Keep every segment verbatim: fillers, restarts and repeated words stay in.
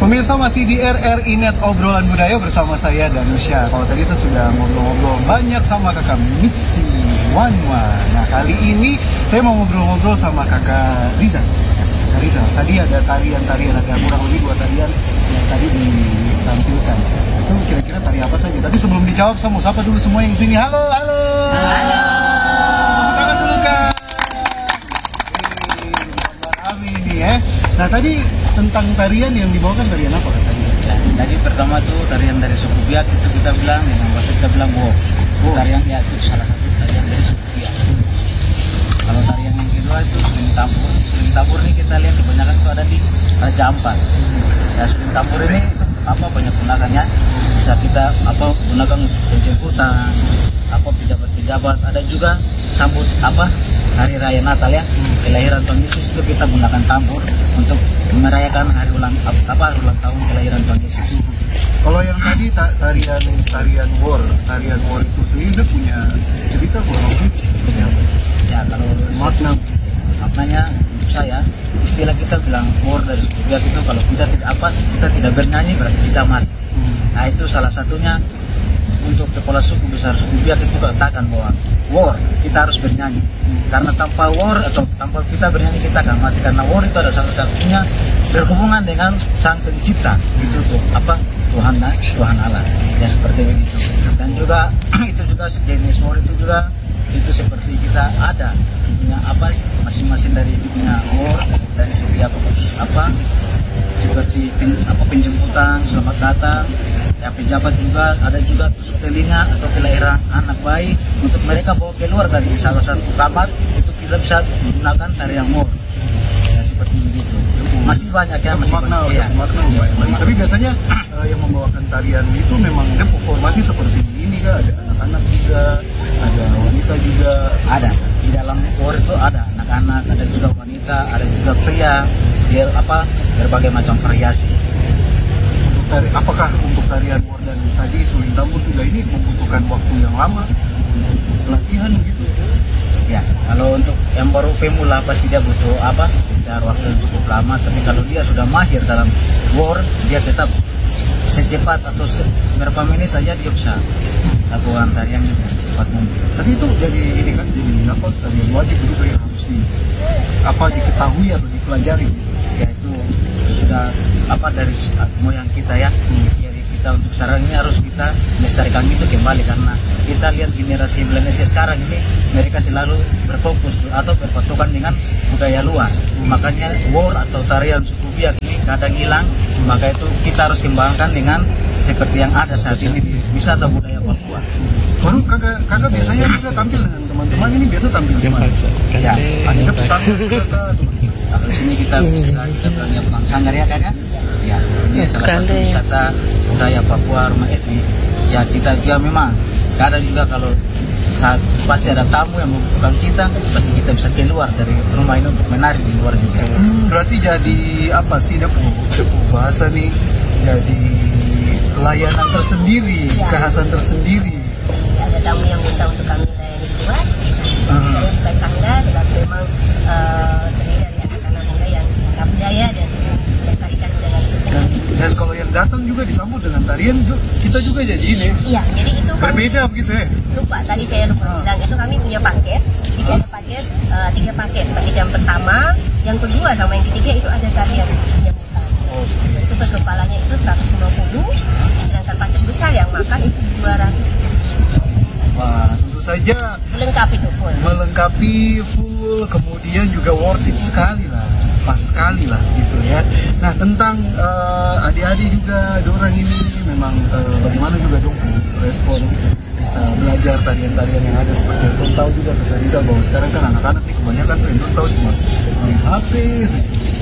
Pemirsa masih di R R I Net Obrolan Budaya bersama saya Danusya. Kalau tadi saya sudah ngobrol-ngobrol banyak sama kakak Mitsi Wanwa. Nah kali ini saya mau ngobrol-ngobrol sama kakak Rizal. Kakak Rizal, tadi ada tarian-tarian, ada kurang lebih dua tarian yang tadi ditampilkan. Itu kira-kira tari apa saja? Tapi sebelum dijawab saya mau sapa dulu semua yang sini. Halo, halo. Halo. Tepuk tangan dulu kak. Kami ini ya. Nah tadi tentang tarian yang dibawakan tarian apa tadi? Ya, tadi pertama tuh tarian dari suku Biak itu kita bilang, dengan bahasa kita bilang wo. Oh. Tarian ya itu salah satu tarian dari suku Biak. Kalau tarian yang kedua itu suling tampur. Suling tampur ini kita lihat kebanyakan itu ada di Raja Ampat. Ya suling tampur ini itu apa banyak gunakannya? Bisa kita apa gunakan penjemputan, apa pejabat-pejabat, ada juga sambut apa hari raya Natal ya, kelahiran Tuhan Yesus itu kita gunakan tambur untuk merayakan hari ulang apa hari ulang tahun kelahiran Tuhan Yesus. Kalau yang tadi ta tarian tarian war, tarian war itu sendiri dia punya cerita kurang lebih seperti apa? Ya kalau Makna maknanya untuk saya istilah kita bilang war dari suku Biak itu kalau kita tidak apa kita tidak bernyanyi berarti kita mati. hmm. Nah itu salah satunya untuk kepala suku besar suku Biak itu katakan bahwa war kita harus bernyanyi. Karena tanpa war atau tanpa kita bernyanyi kita akan mati, karena war itu ada salah satunya berhubungan dengan sang pencipta itu tuh apa Tuhan Tuhan Allah ya seperti begitu. Dan juga itu juga jenis war itu juga itu seperti kita ada punya apa masing-masing dari punya war dari setiap apa seperti pen, apa penjemputan selamat datang ya, pejabat juga ada juga tusuk telinga atau kelahiran anak bayi untuk mereka bawa keluar dari salah satu kamar itu kita bisa menggunakan tarian mor ya seperti begitu. Masih banyak ya masih makna, banyak ya. makna, baik. Tapi biasanya uh, yang membawakan tarian itu memang dia formasi seperti ini kan, ada anak-anak juga, ada wanita juga. Ada di dalam war itu ada anak-anak, ada juga wanita, ada juga pria, dia apa berbagai macam variasi. Untuk tari, apakah untuk tarian war dan tadi suling tambur juga ini membutuhkan waktu yang lama latihan gitu? Ya, kalau untuk yang baru pemula pasti dia butuh apa? Sekitar waktu yang cukup lama. Tapi kalau dia sudah mahir dalam war, dia tetap secepat atau se beberapa menit aja dia bisa lakukan tarian secepat mungkin. Tapi itu jadi ini kan jadi apa? Tarian wajib begitu yang harus di apa diketahui atau dipelajari. Ya itu, itu sudah apa dari moyang kita ya. Hmm. Jadi kita untuk sekarang ini harus kita melestarikan itu kembali, karena kita lihat generasi milenial sekarang ini mereka selalu berfokus atau berpatokan dengan budaya luar. Hmm. Makanya war atau tarian suku Biak ini kadang hilang. Hmm. Maka itu kita harus kembangkan dengan seperti yang ada saat ini di wisata budaya Papua. Baru kakak kakak biasanya juga tampil dengan teman-teman ini biasa tampil di mana? Ya, Ada pesan wisata. Kalau di sini kita bisa kita bilangnya Pulang Sanggar ya kan ya? Ya, ini salah satu wisata budaya Papua, rumah etnik. Ya kita juga memang kadang juga kalau saat pasti ada tamu yang membutuhkan kita, pasti kita bisa keluar dari rumah ini untuk menari di luar juga. Hmm, berarti jadi apa sih dia bahasa nih? Jadi layanan tersendiri, ya. Kekhasan tersendiri. Ada tamu yang minta untuk kami layani keluar, Hmm. dan sebagai tangga dengan memang uh, terdiri dari anak-anak muda yang menganggap budaya dan melestarikan budaya itu Dan, sendiri. dan kalau yang datang juga disambut dengan tarian, ju- kita juga jadi ini Iya, jadi itu kami berbeda begitu ya. lupa tadi saya lupa Ah. bilang itu kami punya paket, jadi ada paket uh, tiga paket. Paket yang pertama, yang kedua sama yang ketiga itu ada tarian penyambutan. Itu per kepalanya itu seratus lima puluh, sedangkan paket besar yang makan itu dua ratus. Wah, tentu saja Melengkapi itu full. melengkapi full, kemudian juga worth it sekali lah, pas sekali lah gitu ya. Nah tentang uh, adik-adik juga dorang ini memang uh, bagaimana juga dong respon bisa belajar tarian-tarian yang ada seperti itu. Tahu juga Kak Rizal bahwa sekarang kan anak-anak nih kebanyakan tuh yang tahu cuma main H P saja.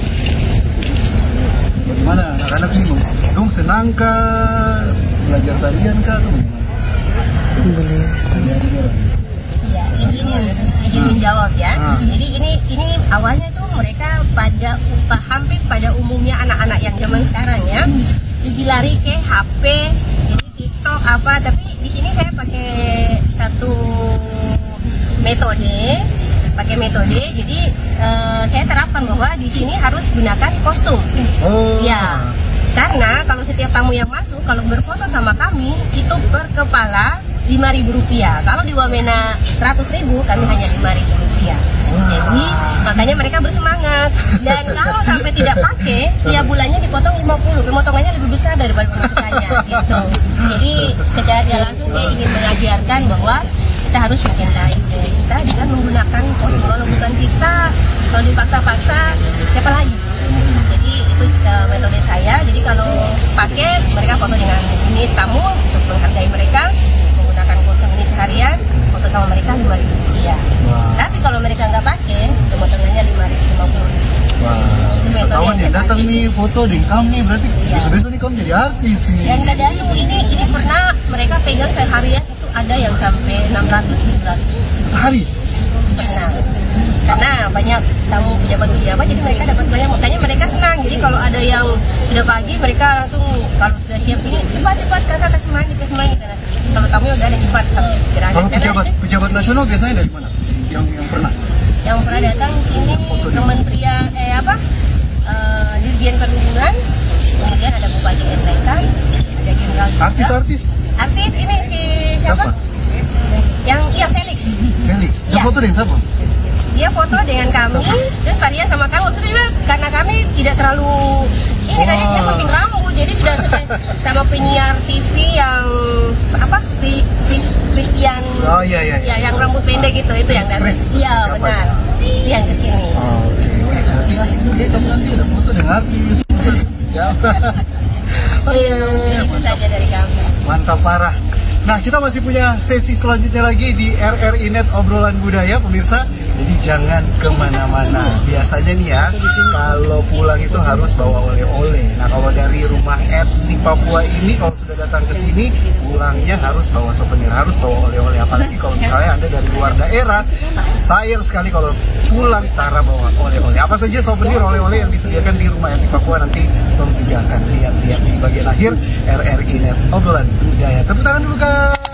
Bagaimana anak-anak ini dong senangkah belajar tarian kah atau bagaimana? Boleh. Adik-adik dorang. Ya, jadi ini izin menjawab ya. Hmm. Jadi ini ini awalnya tuh mereka pada upah hampir pada umumnya anak-anak yang zaman sekarang ya, lebih lari ke H P, jadi TikTok apa. Tapi di sini saya pakai satu metode, pakai metode. Jadi eh, saya terapkan bahwa di sini harus gunakan kostum. Oh. Ya. Karena kalau setiap tamu yang masuk, kalau berfoto sama kami, itu per kepala lima ribu rupiah. Kalau di Wamena seratus ribu, kami hanya lima ribu rupiah. Jadi makanya mereka bersemangat. Dan kalau sampai tidak pakai, tiap bulannya dipotong lima puluh. Pemotongannya lebih besar daripada pemasukannya gitu. Jadi secara tidak langsung saya ingin mengajarkan bahwa kita harus mencintai diri kita dengan menggunakan kostum. Kalau bukan kita, kalau dipaksa-paksa, siapa lagi? Jadi itu uh, metode saya. Jadi kalau pakai, mereka foto dengan ini tamu untuk menghargai mereka, menggunakan kostum ini seharian, foto sama mereka lima ribu rupiah. Tapi kalau mereka nggak pakai, pemotongannya lima ribu lima puluh. Wah, wisatawan yang datang nih foto dengan kami berarti Iya. besok-besok nih kamu jadi artis nih. Dan kadang ini ini pernah mereka pegang seharian itu ada yang sampai enam ratus tujuh ratus Sehari. pernah. Karena banyak tamu pejabat-pejabat, jadi mereka dapat banyak, makanya mereka senang. Jadi kalau ada yang sudah pagi, mereka langsung kalau sudah siap ini cepat-cepat kakak kasih mandi kasih mandi. Karena kalau tamu udah ada cepat harus segera. Kalau Karena pejabat pejabat nasional biasanya dari mana? Yang yang pernah. yang pernah datang sini kementerian eh apa eh, Dirjen Perhubungan, kemudian ada Bupati N T K, ada Jenderal juga. Artis-artis. Artis ini si Siapa? siapa? Yang iya Felix. Felix. Yang Iya. foto dengan siapa? Dia foto dengan kami, terus varian sama kamu. Terus dia karena kami tidak terlalu ini tadi dia Wah. gunting rambut, jadi sudah selesai sama penyiar T V yang apa Fri- Fris- Christian. Oh iya iya. Ya, yang rambut pendek gitu, itu yang datang. Fritz. Iya, Siapa benar. Itu yang kesini. Oh, oke. Wah, berarti asik juga ya kamu nanti ada foto dengan artis. Ya. Oh iya. Itu saja dari kami. Mantap parah. Nah, kita masih punya sesi selanjutnya lagi di R R I Net Obrolan Budaya, pemirsa. Jadi jangan kemana-mana. Biasanya nih ya, kalau pulang itu harus bawa oleh-oleh. Nah, kalau dari rumah etnik Papua ini, kalau sudah datang ke sini, pulangnya harus bawa souvenir, harus bawa oleh-oleh. Apalagi kalau misalnya Anda dari luar daerah, sayang sekali kalau pulang tara bawa oleh-oleh. Apa saja souvenir oleh-oleh yang disediakan di rumah etnik Papua, nanti Tom juga akan lihat-lihat di bagian akhir R R I Net Obrolan Budaya. Tepuk tangan dulu, Kak.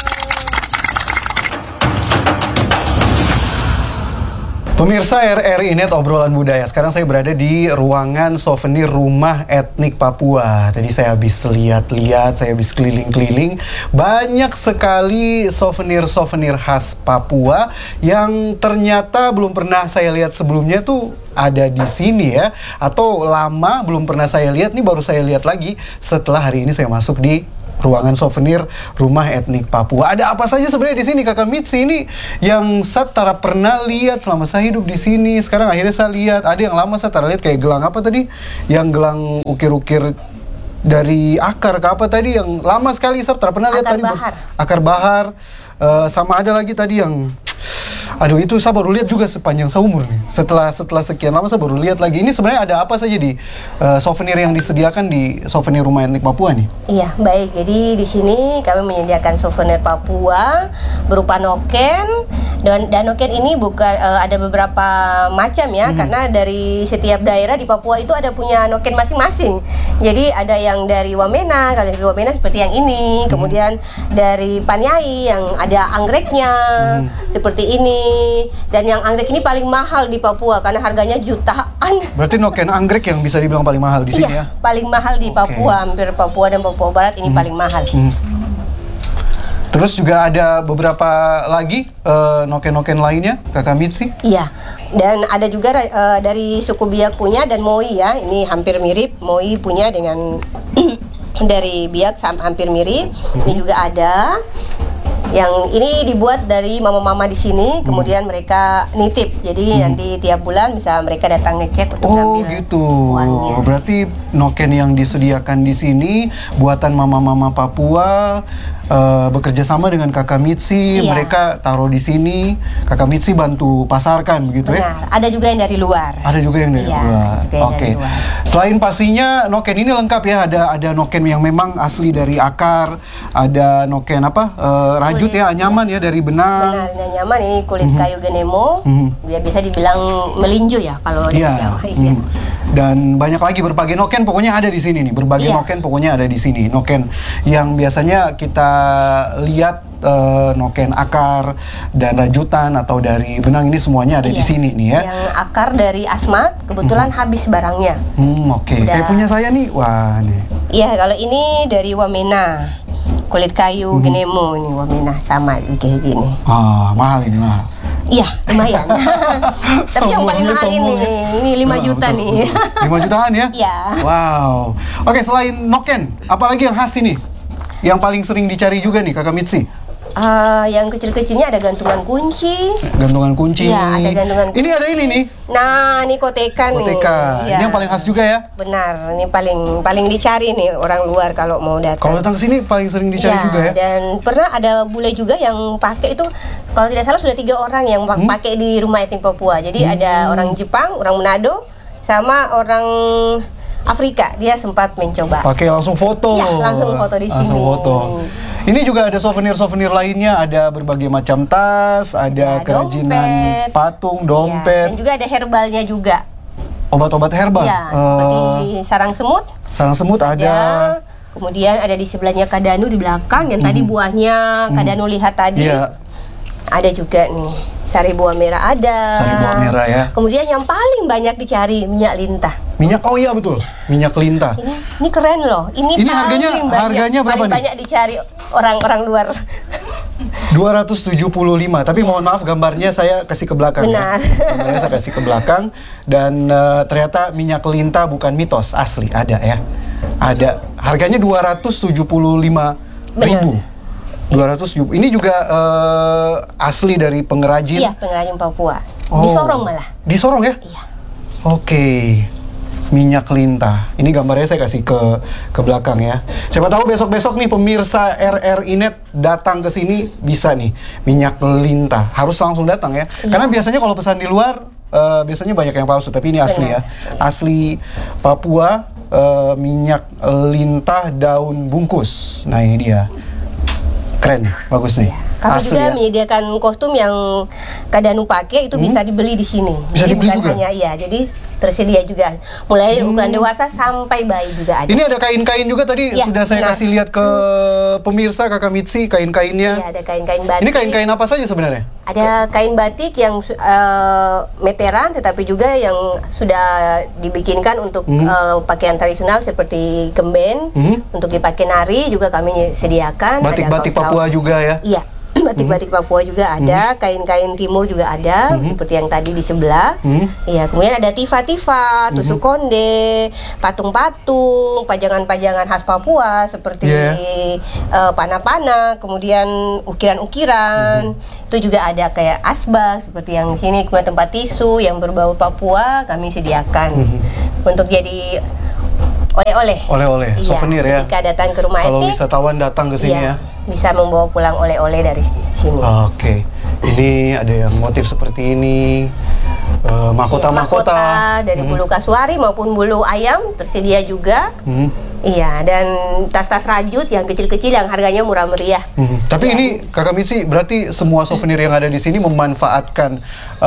Pemirsa R R I Net Obrolan Budaya, sekarang saya berada di ruangan souvenir rumah etnik Papua. Tadi saya habis lihat-lihat, saya habis keliling-keliling. Banyak sekali souvenir-souvenir khas Papua yang ternyata belum pernah saya lihat sebelumnya tuh ada di sini ya. Atau lama belum pernah saya lihat, nih baru saya lihat lagi setelah hari ini saya masuk di ruangan souvenir rumah etnik Papua. Ada apa saja sebenarnya di sini, Kakak Mitsi? Ini yang saya tara pernah lihat selama saya hidup di sini. Sekarang akhirnya saya lihat ada yang lama saya tara lihat kayak gelang apa tadi? Yang gelang ukir-ukir dari akar ke apa tadi? Yang lama sekali saya tara pernah lihat Akar tadi. bahar. Akar bahar. Uh, sama ada lagi tadi yang aduh itu saya baru lihat juga sepanjang seumur nih. Setelah setelah sekian lama saya baru lihat lagi. Ini sebenarnya ada apa saja di uh, souvenir yang disediakan di souvenir rumah etnik Papua nih? Iya, baik. Jadi di sini kami menyediakan souvenir Papua berupa noken. Dan, dan noken ini bukan uh, ada beberapa macam ya, hmm. karena dari setiap daerah di Papua itu ada punya noken masing-masing. Jadi ada yang dari Wamena, kalau dari Wamena seperti yang ini. Hmm. Kemudian dari Paniai yang ada anggreknya hmm. seperti ini. Dan yang anggrek ini paling mahal di Papua karena harganya jutaan. Berarti noken anggrek yang bisa dibilang paling mahal di sini iya, ya? Paling mahal di Papua, okay. Hampir Papua dan Papua Barat ini hmm. paling mahal. Hmm. Terus juga ada beberapa lagi uh, noken-noken lainnya, Kakak Mitsi? Iya. Dan ada juga uh, dari suku Biak punya dan Moi ya. Ini hampir mirip. Moi punya dengan dari Biak hampir mirip. Hmm. Ini juga ada. Yang ini dibuat dari mama-mama di sini, kemudian hmm. mereka nitip. Jadi hmm. nanti tiap bulan bisa mereka datang ngecek untuk oh, ngambil gitu. uangnya. Berarti noken yang disediakan di sini buatan mama-mama Papua uh, bekerja sama dengan Kakak Mitsi. Iya. Mereka taruh di sini, Kakak Mitsi bantu pasarkan begitu. Benar. Ya? Ada juga yang dari luar. Ada juga yang dari iya, luar. Oke. Okay. Selain pastinya noken ini lengkap ya. Ada ada noken yang memang asli dari akar, ada noken apa? Uh, rajut ya, anyaman ya, ya dari benang. Benar, anyaman ini kulit mm-hmm. kayu genemo. Mm-hmm. Biar bisa dibilang melinjo ya kalau di yeah. Jawa. Iya. Mm. Dan banyak lagi berbagai noken pokoknya ada di sini nih. Berbagai yeah. noken pokoknya ada di sini. Noken yang biasanya kita lihat uh, noken akar dan rajutan atau dari benang ini semuanya ada iya. di sini nih ya. Yang akar dari Asmat kebetulan hmm. habis barangnya. Hmm, oke. Okay. Kayak punya saya nih. Wah, nih. Iya, kalau ini dari Wamena. Kulit kayu Hmm. Gnemo ini Wamena sama kayak gini. Ah, mahal ini mahal. Iya, lumayan. Tapi yang paling Sombongnya mahal ini, sombong ya. ini lima Ah, juta betul, nih. betul. lima jutaan ya? Iya. Wow. Oke, selain noken, apalagi yang khas ini? Yang paling sering dicari juga nih Kakak Mitzi? Ah, yang kecil-kecilnya ada gantungan kunci. Gantungan kunci. Iya, ada gantungan kunci. Ini ada ini nih. Nah, ini koteka nih. Koteka. Iya. Ini yang paling khas juga ya? Benar, ini paling paling dicari nih orang luar kalau mau datang. Kalau datang ke sini paling sering dicari Iya, juga ya? Dan pernah ada bule juga yang pakai itu, kalau tidak salah sudah tiga orang yang Hmm? pakai di rumah yatim Papua. Jadi ada orang Jepang, orang Manado, sama orang Afrika. Dia sempat mencoba. Pakai langsung foto. Iya, langsung foto di Langsung sini. foto. Ini juga ada souvenir-souvenir lainnya, ada berbagai macam tas, ada Ada kerajinan dompet. patung, Iya, dompet, dan juga ada herbalnya juga. obat-obat herbal. Iya, Eh, seperti sarang semut. sarang semut ada. Ada. Kemudian ada di sebelahnya kadanu di belakang yang tadi buahnya kadanu lihat tadi. Hmm. Iya, Ada juga nih sari buah merah ada. Sari buah merah ya. Kemudian yang paling banyak dicari minyak lintah. minyak, oh iya betul, minyak lintah. Ini ini keren loh. Ini, Ini paling harganya- banyak, harganya berapa paling nih? banyak dicari orang-orang luar. dua ratus tujuh puluh lima, tapi mohon maaf gambarnya saya kasih ke belakang. Benar. Ya. Gambarnya saya kasih ke belakang dan eh, ternyata minyak lintah bukan mitos, asli ada ya. Ada. Harganya dua ratus tujuh puluh lima ribu. dua ratus ribu. Ini juga eh, asli dari pengrajin. Iya, pengrajin Papua. Oh. Di Sorong malah. Di Sorong ya? Iya. Oke. Minyak lintah. Ini gambarnya saya kasih ke ke belakang ya. Siapa tahu besok-besok nih pemirsa R R I Net datang ke sini bisa nih minyak lintah. Harus langsung datang ya. Iya. Karena biasanya kalau pesan di luar eh, biasanya banyak yang palsu, tapi ini asli ya. Asli Papua, eh, minyak lintah daun bungkus. Nah, ini dia. Keren, bagus nih. Kami Asli juga ya. menyediakan kostum yang kadanu pakai itu bisa dibeli di sini. Bisa jadi dibeli bukan juga? hanya iya, jadi tersedia juga. Mulai dari ukuran dewasa sampai bayi juga ada. Ini ada kain-kain juga tadi Iya, sudah saya benar. kasih lihat ke pemirsa Kakak Mitzi kain-kainnya. Iya, ada kain-kain batik. Ini kain-kain apa saja sebenarnya? Ada kain batik yang eh, meteran, tetapi juga yang sudah dibikinkan untuk eh, pakaian tradisional seperti kemben, Mhm. untuk dipakai nari juga kami sediakan. Ada Batik-batik kaos-kaos. Papua juga ya? Iya, batik-batik Papua juga ada, kain-kain timur juga ada, seperti yang tadi di sebelah. Mhm. Iya, kemudian ada tifa-tifa, tusuk konde, patung-patung, pajangan-pajangan khas Papua seperti Iya. eh, panah-panah, kemudian ukiran-ukiran. Itu juga ada kayak asbak seperti yang di sini, kemudian tempat tisu yang berbau Papua kami sediakan untuk jadi oleh-oleh. Oleh-oleh, Iya, souvenir ya. ketika datang ke rumah Kalau etik, wisatawan datang ke sini iya, ya. bisa membawa pulang oleh-oleh dari sini. Oke. Ini ada yang motif seperti ini. Eh, Iya, mahkota-mahkota. dari bulu kasuari maupun bulu ayam tersedia juga. Hmm. Iya, dan tas-tas rajut yang kecil-kecil yang harganya murah meriah. Hmm. Tapi Iya. ini Kakak Mitzi berarti semua souvenir yang ada di sini memanfaatkan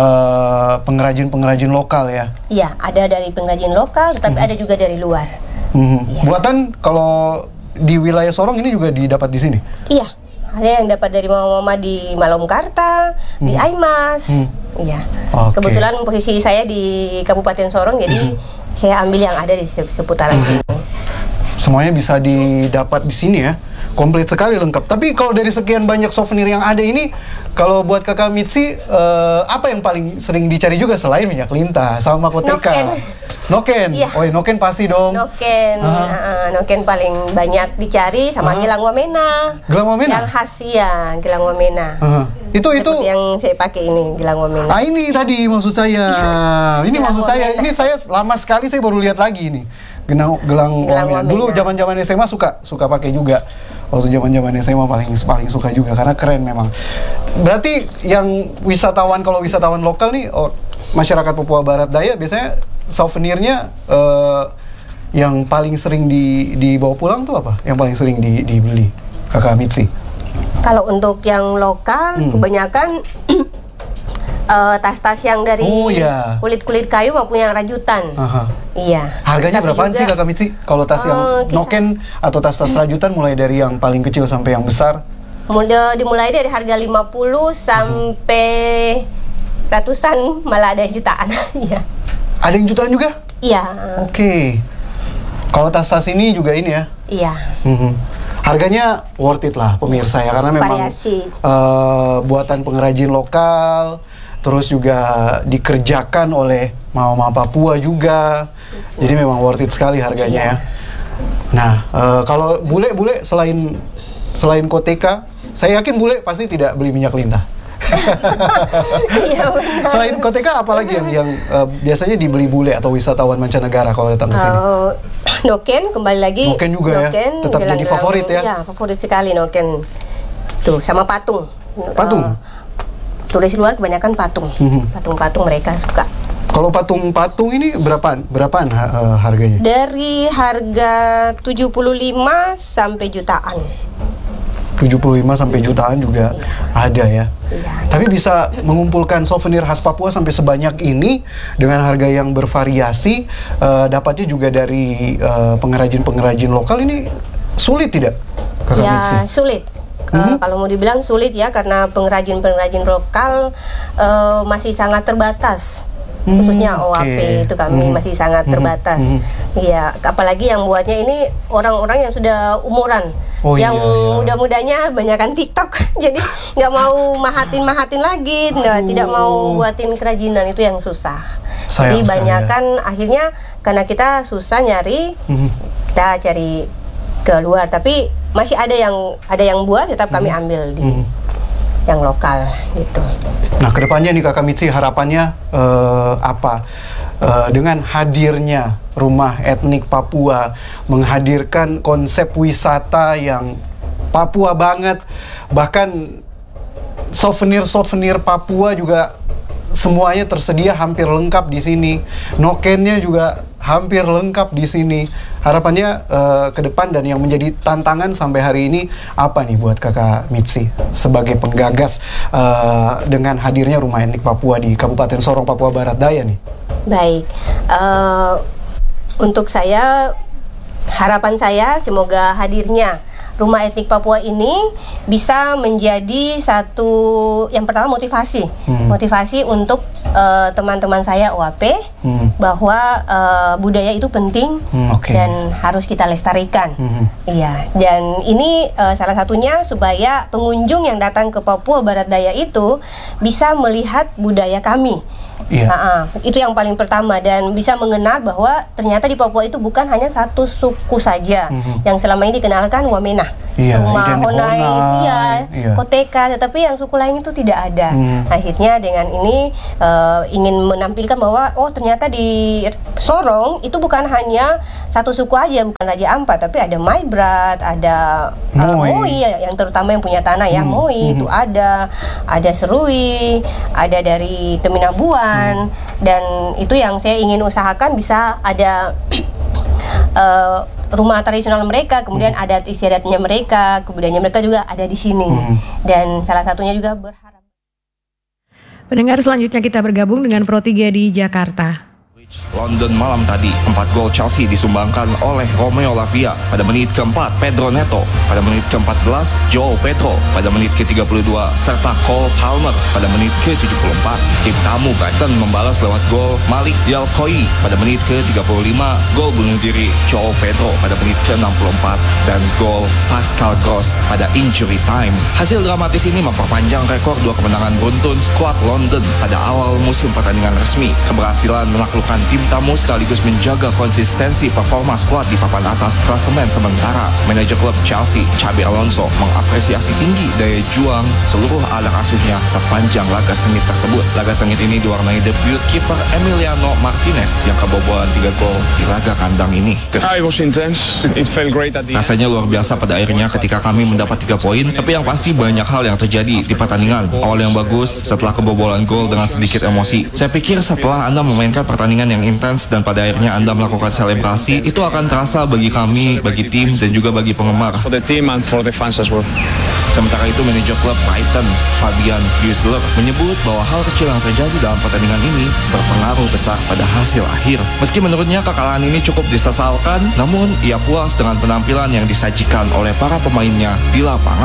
eh, pengrajin-pengrajin lokal ya. Iya, ada dari pengrajin lokal, tetapi ada juga dari luar. Hmm. Iya. Buatan kalau di wilayah Sorong ini juga didapat di sini. Iya, ada yang dapat dari mama-mama di Malomkarta, di Aimas. Iya. Oke. Kebetulan posisi saya di Kabupaten Sorong, jadi saya ambil yang ada di se- seputaran sini. Semuanya bisa didapat di sini ya. Komplit sekali, lengkap. Tapi kalau dari sekian banyak souvenir yang ada ini, kalau buat Kakak Mitzi, eh, apa yang paling sering dicari juga selain minyak lintah sama koteka? Noken. Noken. Iya. Oh, iya, noken pasti dong. Noken, Aha. uh, noken paling banyak dicari sama Aha. gelang wamena. Gelang wamena? Yang khas ya, gelang wamena. Aha. Itu itu. Seperti yang saya pakai ini, gelang wamena. Ah, ini tadi maksud saya. Ini Gelang maksud saya. wamena. Ini saya lama sekali saya baru lihat lagi ini. Gelang gelang Gelang wamena. Dulu wamena. zaman-zaman S M A suka suka pakai juga. Waktu zaman-zaman S M A paling paling suka juga karena keren memang. Berarti yang wisatawan, kalau wisatawan lokal nih, oh, masyarakat Papua Barat Daya biasanya souvenirnya eh, yang paling sering di dibawa pulang tuh apa? Yang paling sering di, dibeli Kakak Mitzi? Kalau untuk yang lokal, Hmm. kebanyakan eh, tas-tas yang dari Oh, iya. kulit-kulit kayu maupun yang rajutan. Aha. Iya. Harganya Tapi berapaan juga- sih Kakak Mitzi? Kalau tas yang Eh, kisah- noken atau tas-tas rajutan mulai dari yang paling kecil sampai yang besar? Mudah dimulai dari harga lima puluh sampai ratusan, malah ada yang jutaan. Iya. Ada yang jutaan juga? Iya. Oke. Kalau tas-tas ini juga ini ya? Iya. Mhm. Harganya worth it lah pemirsa ya, karena memang Variasi. uh, buatan pengrajin lokal, terus juga dikerjakan oleh mama-mama Papua juga. Jadi memang worth it sekali harganya ya. Nah, uh, kalau bule-bule selain selain Koteka, saya yakin bule pasti tidak beli minyak lintah. Iya benar. Selain Koteka, apalagi yang yang uh, biasanya dibeli bule atau wisatawan mancanegara kalau datang ke sini? Uh, Noken kembali lagi. Noken juga ya? Tetap jadi gelang-gelang- favorit ya? Ya, favorit sekali Noken. Tuh, sama patung. Patung? Uh, turis luar kebanyakan patung. Mhm. Patung-patung mereka suka. Kalau patung-patung ini berapaan? Berapaan ha- uh, harganya? Dari harga tujuh puluh lima sampai jutaan. tujuh puluh lima sampai jutaan juga ada ya. Iya. Tapi bisa mengumpulkan souvenir khas Papua sampai sebanyak ini dengan harga yang bervariasi, eh, dapatnya juga dari eh, pengrajin-pengrajin lokal, ini sulit tidak, Kakak Ya Mitzi? sulit. Uh, Mhm. Kalau mau dibilang sulit ya, karena pengrajin-pengrajin lokal uh, masih sangat terbatas. Hmm, Khususnya O A P oke. itu kami Mhm. masih sangat Mhm. terbatas. Mhm. Iya, apalagi yang buatnya ini orang-orang yang sudah umuran. Oh, yang iya, iya. muda-mudanya banyakan TikTok. Jadi nggak mau mahatin-mahatin lagi, nggak, tidak mau buatin kerajinan, itu yang susah. Sayang Jadi sekali ya. banyakan akhirnya karena kita susah nyari, Mhm. kita cari keluar, tapi masih ada yang ada yang buat, tetap kami ambil di Mhm. yang lokal gitu. Nah, kedepannya nih Kakak Mitzi, harapannya eh, apa? Eh, dengan hadirnya Rumah Etnik Papua, menghadirkan konsep wisata yang Papua banget, bahkan souvenir-souvenir Papua juga semuanya tersedia hampir lengkap di sini. Nokennya juga hampir lengkap di sini. Harapannya eh, ke depan dan yang menjadi tantangan sampai hari ini apa nih buat Kakak Mitzi sebagai penggagas eh, dengan hadirnya Rumah Etnik Papua di Kabupaten Sorong, Papua Barat Daya nih? Baik, eh, untuk saya, harapan saya semoga hadirnya Rumah Etnik Papua ini bisa menjadi satu, yang pertama motivasi, Hmm. motivasi untuk eh, teman-teman saya O A P, Hmm. bahwa eh, budaya itu penting Hmm, oke. dan harus kita lestarikan. Hmm. Iya, dan ini eh, salah satunya supaya pengunjung yang datang ke Papua Barat Daya itu bisa melihat budaya kami. Iya. Ha-ha, itu yang paling pertama, dan bisa mengenal bahwa ternyata di Papua itu bukan hanya satu suku saja Mhm. yang selama ini dikenalkan Wamena, Iya, Rumah identik Honai, Honai, iya, iya. Koteka, tetapi yang suku lain itu tidak ada. Hmm. Akhirnya dengan ini eh, ingin menampilkan bahwa oh ternyata di Sorong itu bukan hanya satu suku aja, bukan Raja Ampat, tapi ada Maibrat, ada eh, Moi. Moi, ya, yang terutama yang punya tanah ya, Hmm. Moi Hmm. itu ada, ada Serui, ada dari Teminabuan, dan itu yang saya ingin usahakan bisa ada eh, rumah tradisional mereka, kemudian adat istiadatnya mereka, kebudayaannya mereka juga ada di sini. Hmm. Dan salah satunya juga berharap. Pendengar, selanjutnya kita bergabung dengan Pro tiga di Jakarta. London malam tadi, empat gol Chelsea disumbangkan oleh Romeo Lavia pada menit keempat, Pedro Neto pada menit keempat belas, Joao Pedro pada menit ke tiga puluh dua, serta Cole Palmer pada menit ke tujuh puluh empat. Tim tamu Brighton membalas lewat gol Malik Dialkoi pada menit ke tiga puluh lima, gol bunuh diri Joao Pedro pada menit ke enam puluh empat, dan gol Pascal Gross pada injury time. Hasil dramatis ini memperpanjang rekor dua kemenangan beruntun skuad London pada awal musim pertandingan resmi. Keberhasilan menaklukkan tim tamu sekaligus menjaga konsistensi performa skuad di papan atas klasemen sementara. Manajer klub Chelsea, Xabi Alonso, mengapresiasi tinggi daya juang seluruh anak asuhnya sepanjang laga sengit tersebut. Laga sengit ini diwarnai debut kiper Emiliano Martinez yang kebobolan tiga gol di laga kandang ini. Ah, it was intense. It felt great at the end. Rasanya luar biasa pada akhirnya ketika kami mendapat tiga poin, tapi yang pasti banyak hal yang terjadi di pertandingan. Awal yang bagus setelah kebobolan gol dengan sedikit emosi. Saya pikir setelah Anda memainkan pertandingan yang intens dan pada akhirnya Anda melakukan selebrasi, itu akan terasa bagi kami, bagi tim, dan juga bagi penggemar. For the team and for the fans as well. Sementara itu, manajer klub Brighton, Fabian Huesler, menyebut bahwa hal kecil yang terjadi dalam pertandingan ini berpengaruh besar pada hasil akhir. Meski menurutnya kekalahan ini cukup disesalkan, namun ia puas dengan penampilan yang disajikan oleh para pemainnya di lapangan.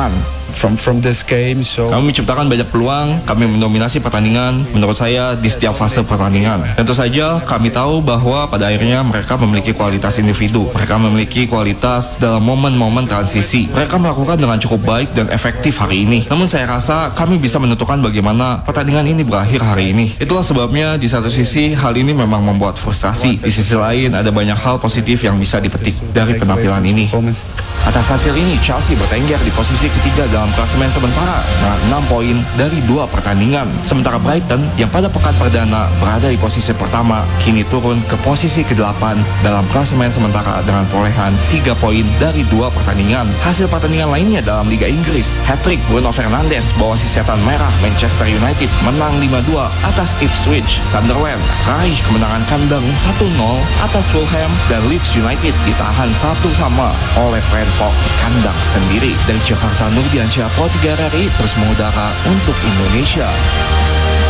from from this game. So Kami menciptakan banyak peluang, kami mendominasi pertandingan, menurut saya di setiap fase pertandingan. Tentu saja kami tahu bahwa pada akhirnya mereka memiliki kualitas individu, mereka memiliki kualitas dalam momen-momen transisi. Mereka melakukan dengan cukup baik dan efektif hari ini. Namun saya rasa kami bisa menentukan bagaimana pertandingan ini berakhir hari ini. Itulah sebabnya di satu sisi hal ini memang membuat frustasi, di sisi lain ada banyak hal positif yang bisa dipetik dari penampilan ini. Atas hasil ini, Chelsea bertengger di posisi ketiga dalam klasemen sementara dengan enam poin dari dua pertandingan. Sementara Brighton yang pada pekan perdana berada di posisi pertama kini turun ke posisi kedelapan dalam klasemen sementara dengan perolehan tiga poin dari dua pertandingan. Hasil pertandingan lainnya dalam Liga Inggris, hat-trick Bruno Fernandes bawa si setan merah Manchester United menang lima dua atas Ipswich. Sunderland raih kemenangan kandang satu nol atas Fulham dan Leeds United ditahan satu sama oleh Brentford di kandang sendiri. Dari Jakarta, Nurdiansyah, Pro tiga R R I terus mengudara untuk Indonesia.